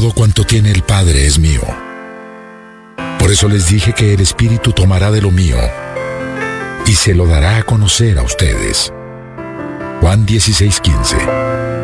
Todo cuanto tiene el Padre es mío. Por eso les dije que el Espíritu tomará de lo mío y se lo dará a conocer a ustedes. Juan 16:15.